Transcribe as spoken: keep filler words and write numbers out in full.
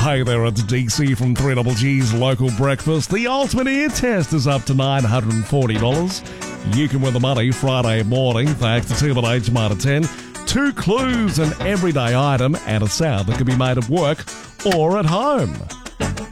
Hey there, it's D C from three G's Local Breakfast. The Ultimate Ear Test is up to nine hundred forty dollars. You can win the money Friday morning thanks to Tim and H Marta ten. Two clues, an everyday item, and a sound that can be made at work or at home.